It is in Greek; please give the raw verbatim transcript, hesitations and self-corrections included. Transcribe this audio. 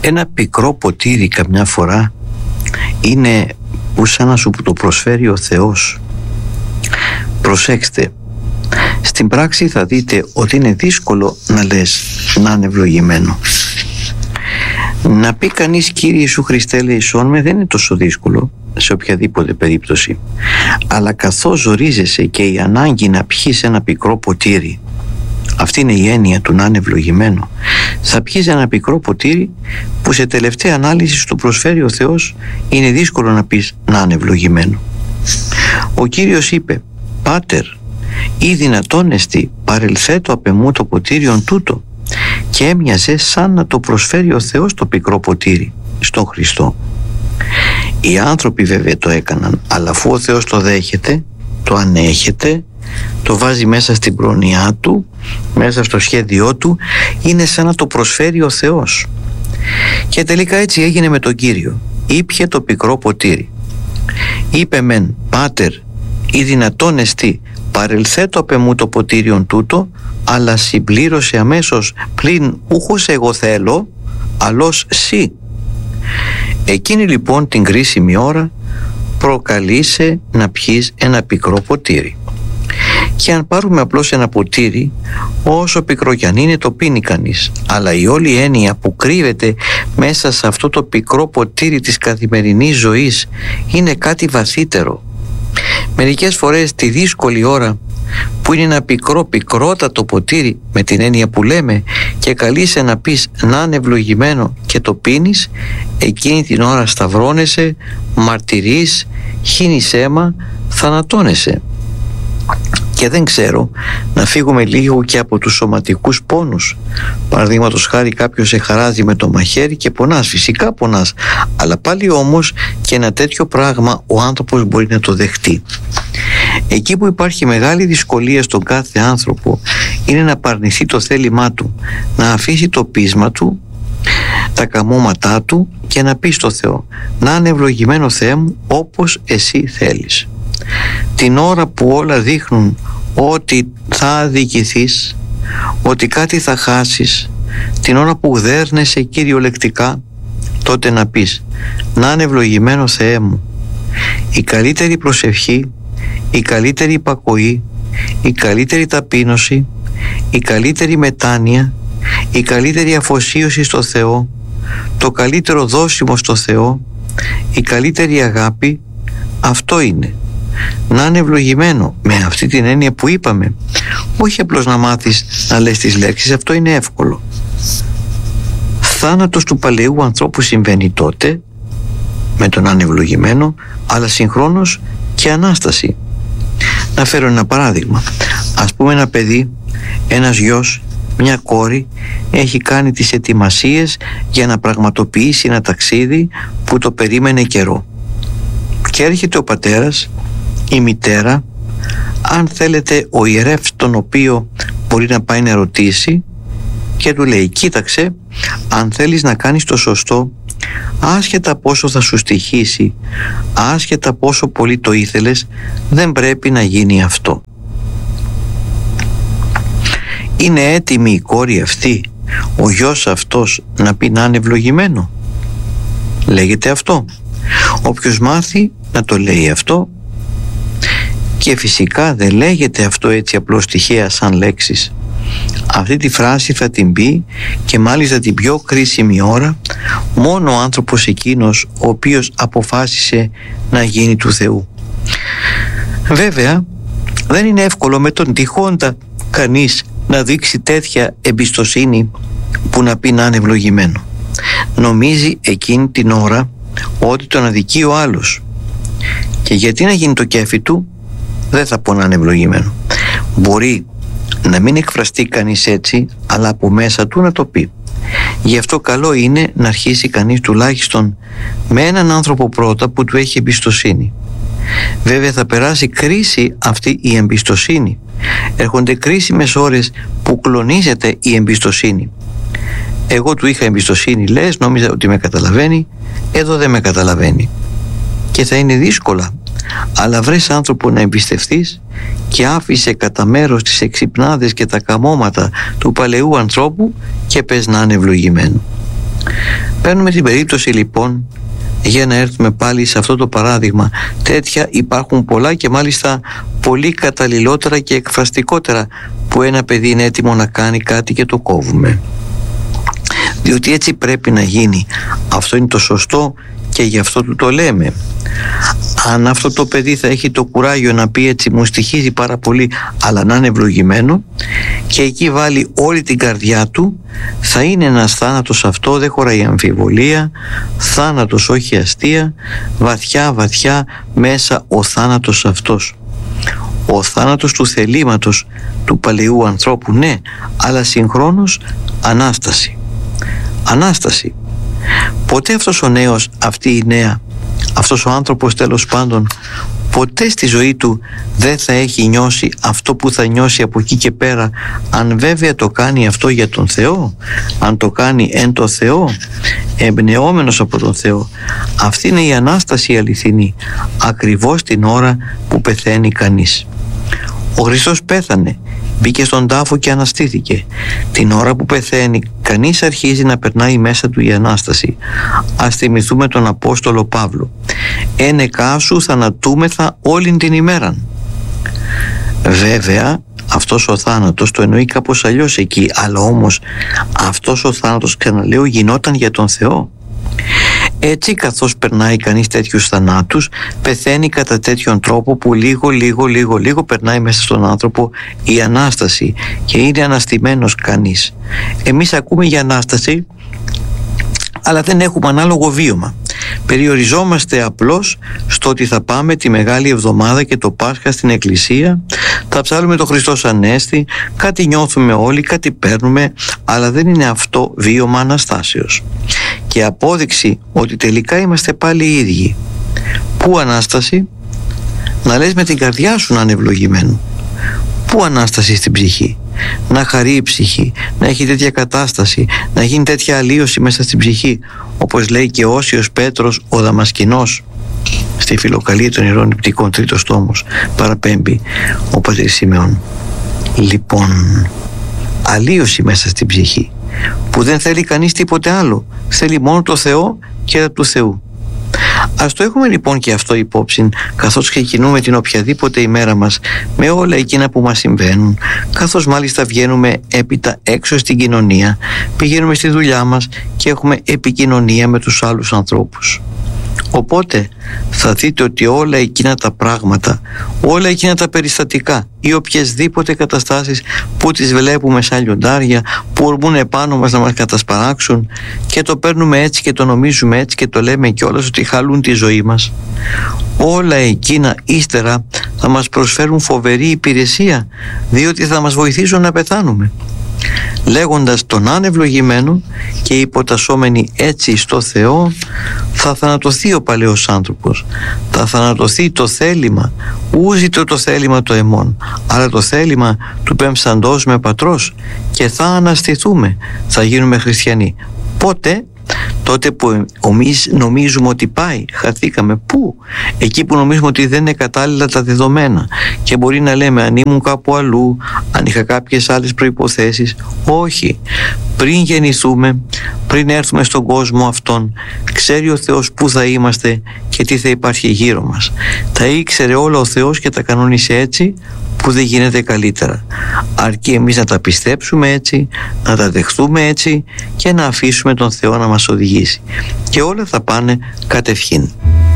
Ένα πικρό ποτήρι καμιά φορά είναι που σαν να σου το προσφέρει ο Θεός. Προσέξτε, στην πράξη θα δείτε ότι είναι δύσκολο να λες να είναι ευλογημένο. Να πει κανείς Κύριε Ιησού Χριστέ ελέησόν με δεν είναι τόσο δύσκολο σε οποιαδήποτε περίπτωση, αλλά καθώς ζορίζεσαι και η ανάγκη να πιείς ένα πικρό ποτήρι, αυτή είναι η έννοια του να είναι ευλογημένο, θα πιείς ένα πικρό ποτήρι που σε τελευταία ανάλυση σου το προσφέρει ο Θεός, είναι δύσκολο να πεις να είναι ευλογημένο. Ο Κύριος είπε «Πάτερ, ή δυνατόν εστι παρελθέτω απ' εμού το ποτήριον τούτο», και έμοιαζε σαν να το προσφέρει ο Θεός το πικρό ποτήρι στον Χριστό. Οι άνθρωποι βέβαια το έκαναν, αλλά αφού ο Θεός το δέχεται, το ανέχεται, το βάζει μέσα στην προνοιά του, μέσα στο σχέδιό του, είναι σαν να το προσφέρει ο Θεός. Και τελικά έτσι έγινε με τον Κύριο. Ήπιε το πικρό ποτήρι. Είπε μεν «Πάτερ, ή δυνατόν εστι παρελθέτω απ' εμού το ποτήριον τούτο», αλλά συμπλήρωσε αμέσως «πλην ούχος εγώ θέλω, αλλός σύ». Εκείνη λοιπόν την κρίσιμη ώρα προκαλείσαι να πιείς ένα πικρό ποτήρι. Και αν πάρουμε απλώς ένα ποτήρι, όσο πικρό κι αν είναι, το πίνει κανείς, αλλά η όλη έννοια που κρύβεται μέσα σε αυτό το πικρό ποτήρι της καθημερινής ζωής είναι κάτι βαθύτερο. Μερικές φορές τη δύσκολη ώρα που είναι ένα πικρό πικρότατο ποτήρι με την έννοια που λέμε και καλείσαι να πεις να είναι ευλογημένο και το πίνεις, εκείνη την ώρα σταυρώνεσαι, μαρτυρείς, χύνεις αίμα, θανατώνεσαι. Και δεν ξέρω, να φύγουμε λίγο και από τους σωματικούς πόνους. Παραδείγματος χάρη κάποιος σε χαράζει με το μαχαίρι και πονάς, φυσικά πονάς, αλλά πάλι όμως και ένα τέτοιο πράγμα ο άνθρωπος μπορεί να το δεχτεί. Εκεί που υπάρχει μεγάλη δυσκολία στον κάθε άνθρωπο είναι να παρνηθεί το θέλημά του, να αφήσει το πείσμα του, τα καμώματά του και να πει στο Θεό «Να είναι ευλογημένο Θεέ μου όπως εσύ θέλεις». Την ώρα που όλα δείχνουν ότι θα αδικηθείς, ότι κάτι θα χάσεις, την ώρα που δέρνεσαι κυριολεκτικά, τότε να πεις «Να είναι ευλογημένο Θεέ μου». Η καλύτερη προσευχή, η καλύτερη υπακοή, η καλύτερη ταπείνωση, η καλύτερη μετάνοια, η καλύτερη αφοσίωση στο Θεό, το καλύτερο δώσιμο στο Θεό, η καλύτερη αγάπη, αυτό είναι. Να είναι ευλογημένο με αυτή την έννοια που είπαμε, όχι απλώς να μάθεις να λες τις λέξεις, αυτό είναι εύκολο. Θάνατος του παλαιού ανθρώπου συμβαίνει τότε με τον να είναι ευλογημένο, αλλά συγχρόνως και Ανάσταση. Να φέρω ένα παράδειγμα. Ας πούμε ένα παιδί, ένας γιος, μια κόρη έχει κάνει τις ετοιμασίες για να πραγματοποιήσει ένα ταξίδι που το περίμενε καιρό. Και έρχεται ο πατέρας, η μητέρα, αν θέλετε ο ιερεύς τον οποίο μπορεί να πάει να ρωτήσει, και του λέει «Κοίταξε, αν θέλεις να κάνεις το σωστό, άσχετα πόσο θα σου στοιχήσει, άσχετα πόσο πολύ το ήθελες, δεν πρέπει να γίνει αυτό». Είναι έτοιμη η κόρη αυτή, ο γιος αυτός να πει να είναι ευλογημένο? Λέγεται αυτό. Όποιος μάθει να το λέει αυτό, και φυσικά δεν λέγεται αυτό έτσι απλώς τυχαία σαν λέξεις. Αυτή τη φράση θα την πει, και μάλιστα την πιο κρίσιμη ώρα, μόνο ο άνθρωπος εκείνος ο οποίος αποφάσισε να γίνει του Θεού. Βέβαια δεν είναι εύκολο με τον τυχόντα κανείς να δείξει τέτοια εμπιστοσύνη που να πει να είναι ευλογημένο. Νομίζει εκείνη την ώρα ότι τον αδικεί ο άλλος, και γιατί να γίνει το κέφι του, δεν θα πω να είναι ευλογημένο. Μπορεί να μην εκφραστεί κανείς έτσι, αλλά από μέσα του να το πει. Γι' αυτό καλό είναι να αρχίσει κανείς τουλάχιστον με έναν άνθρωπο πρώτα που του έχει εμπιστοσύνη. Βέβαια θα περάσει κρίση αυτή η εμπιστοσύνη. Έρχονται κρίσιμες ώρες που κλονίζεται η εμπιστοσύνη. Εγώ του είχα εμπιστοσύνη, λες, νόμιζα ότι με καταλαβαίνει, εδώ δεν με καταλαβαίνει. Και θα είναι δύσκολα, αλλά βρες άνθρωπο να εμπιστευτείς και άφησε κατά μέρος τις εξυπνάδες και τα καμώματα του παλαιού ανθρώπου και πες να είναι ευλογημένο. Παίρνουμε την περίπτωση λοιπόν, για να έρθουμε πάλι σε αυτό το παράδειγμα. Τέτοια υπάρχουν πολλά και μάλιστα πολύ καταλληλότερα και εκφραστικότερα, που ένα παιδί είναι έτοιμο να κάνει κάτι και το κόβουμε. Διότι έτσι πρέπει να γίνει. Αυτό είναι το σωστό και γι' αυτό του το λέμε. Αν αυτό το παιδί θα έχει το κουράγιο να πει έτσι, μου στοιχίζει πάρα πολύ, αλλά να είναι ευλογημένο, και εκεί βάλει όλη την καρδιά του, θα είναι ένας θάνατος, αυτό δεν χωράει αμφιβολία, θάνατος όχι αστεία, βαθιά βαθιά μέσα ο θάνατος αυτός. Ο θάνατος του θελήματος του παλαιού ανθρώπου, ναι, αλλά συγχρόνως Ανάσταση. Ανάσταση. Ποτέ αυτός ο νέος, αυτή η νέα, αυτός ο άνθρωπος τέλος πάντων, ποτέ στη ζωή του δεν θα έχει νιώσει αυτό που θα νιώσει από εκεί και πέρα, αν βέβαια το κάνει αυτό για τον Θεό, αν το κάνει εν το Θεό, εμπνεόμενος από τον Θεό. Αυτή είναι η Ανάσταση αληθινή, ακριβώς την ώρα που πεθαίνει κανείς. Ο Χριστός πέθανε, μπήκε στον τάφο και αναστήθηκε. Την ώρα που πεθαίνει κανείς αρχίζει να περνάει μέσα του η Ανάσταση. Ας θυμηθούμε τον Απόστολο Παύλο. «Ένεκά σου θανατούμεθα όλην την ημέραν». Βέβαια αυτός ο θάνατος το εννοεί κάπως αλλιώς εκεί, αλλά όμως αυτός ο θάνατος, ξαναλέω, γινόταν για τον Θεό. Έτσι καθώς περνάει κανείς τέτοιους θανάτους, πεθαίνει κατά τέτοιον τρόπο που λίγο λίγο λίγο λίγο περνάει μέσα στον άνθρωπο η Ανάσταση και είναι αναστημένος κανείς. Εμείς ακούμε για Ανάσταση, αλλά δεν έχουμε ανάλογο βίωμα. Περιοριζόμαστε απλώς στο ότι θα πάμε τη Μεγάλη Εβδομάδα και το Πάσχα στην εκκλησία, θα ψάλουμε το Χριστός Ανέστη, κάτι νιώθουμε όλοι, κάτι παίρνουμε, αλλά δεν είναι αυτό βίωμα Αναστάσεως. Και απόδειξη ότι τελικά είμαστε πάλι οι ίδιοι. Πού Ανάσταση? Να λες με την καρδιά σου να είναι ευλογημένο. Πού Ανάσταση στην ψυχή? Να χαρεί η ψυχή, να έχει τέτοια κατάσταση, να γίνει τέτοια αλλίωση μέσα στην ψυχή, όπως λέει και ο Όσιος Πέτρος ο Δαμασκηνός στη Φιλοκαλία των Ιερών Νηπτικών, τρίτος τόμος, παραπέμπει ο πατήρ Σιμεών. Λοιπόν, αλλίωση μέσα στην ψυχή, που δεν θέλει κανείς τίποτε άλλο, θέλει μόνο το Θεό και του Θεού. Ας το έχουμε λοιπόν και αυτό υπόψη, καθώς ξεκινούμε την οποιαδήποτε ημέρα μας με όλα εκείνα που μας συμβαίνουν, καθώς μάλιστα βγαίνουμε έπειτα έξω στην κοινωνία, πηγαίνουμε στη δουλειά μας και έχουμε επικοινωνία με τους άλλους ανθρώπους. Οπότε θα δείτε ότι όλα εκείνα τα πράγματα, όλα εκείνα τα περιστατικά ή οποιασδήποτε καταστάσεις που τις βλέπουμε σαν λιοντάρια που ορμούν επάνω μας να μας κατασπαράξουν, και το παίρνουμε έτσι και το νομίζουμε έτσι και το λέμε κιόλας ότι χαλούν τη ζωή μας, όλα εκείνα ύστερα θα μας προσφέρουν φοβερή υπηρεσία, διότι θα μας βοηθήσουν να πεθάνουμε. Λέγοντας τον ανευλογημένο και υποτασσόμενοι έτσι στο Θεό, θα θανατωθεί ο παλαιός άνθρωπος, θα θανατωθεί το θέλημα, ούζητο το θέλημα το εμών, αλλά το θέλημα του πέμψαντός με πατρός, και θα αναστηθούμε, θα γίνουμε χριστιανοί. Πότε? Τότε που εμείς νομίζουμε ότι πάει, χαθήκαμε. Πού? Εκεί που νομίζουμε ότι δεν είναι κατάλληλα τα δεδομένα και μπορεί να λέμε αν ήμουν κάπου αλλού, αν είχα κάποιες άλλες προϋποθέσεις. Όχι. Πριν γεννηθούμε, πριν έρθουμε στον κόσμο αυτόν, ξέρει ο Θεός πού θα είμαστε και τι θα υπάρχει γύρω μας. Τα ήξερε όλα ο Θεός και τα κανόνισε έτσι που δεν γίνεται καλύτερα. Αρκεί εμείς να τα πιστέψουμε έτσι, να τα δεχθούμε έτσι και να αφήσουμε τον Θεό να μας οδηγήσει. Και όλα θα πάνε κατευχήν.